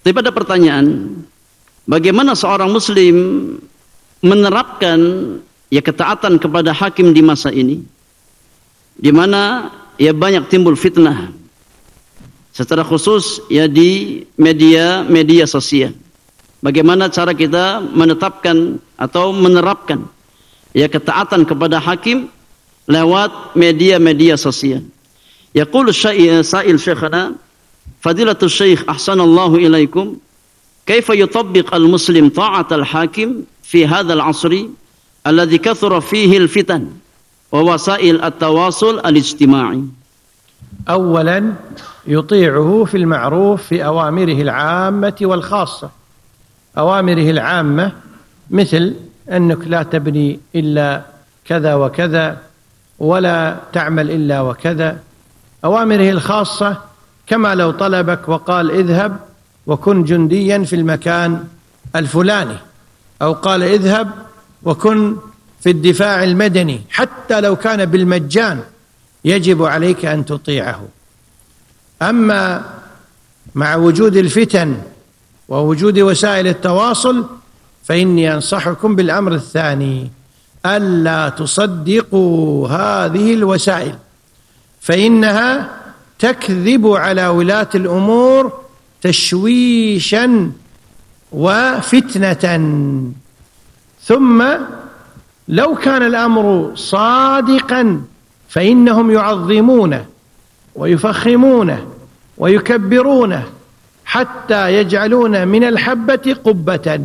Tapi pada pertanyaan, bagaimana seorang muslim menerapkan ketaatan kepada hakim di masa ini, di mana banyak timbul fitnah, secara khusus di media sosial. Bagaimana cara kita menetapkan atau menerapkan ketaatan kepada hakim lewat media sosial. Yaqulu sa'il syekhana fadilatul syekh ahsanallahu ilaikum, kaifa yutabbiq al-muslim ta'at al-hakim fi hadzal 'asri alladhi kathura fihi al-fitan wa wasail at-tawasul al-ijtima'i. أولا يطيعه في المعروف في أوامره العامة والخاصة. أوامره العامة مثل أنك لا تبني إلا كذا وكذا ولا تعمل إلا وكذا. أوامره الخاصة كما لو طلبك وقال اذهب وكن جنديا في المكان الفلاني، أو قال اذهب وكن في الدفاع المدني، حتى لو كان بالمجان يجب عليك أن تطيعه. أما مع وجود الفتن ووجود وسائل التواصل فإني أنصحكم بالأمر الثاني، ألا تصدقوا هذه الوسائل، فإنها تكذب على ولاة الأمور تشويشا وفتنة. ثم لو كان الأمر صادقا فإنهم يعظمونه ويفخمونه ويكبرونه حتى يجعلون من الحبة قبة.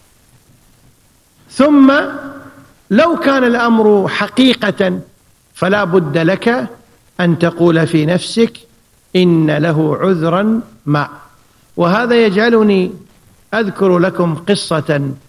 ثم لو كان الأمر حقيقة فلا بد لك أن تقول في نفسك إن له عذرا ما. وهذا يجعلني أذكر لكم قصة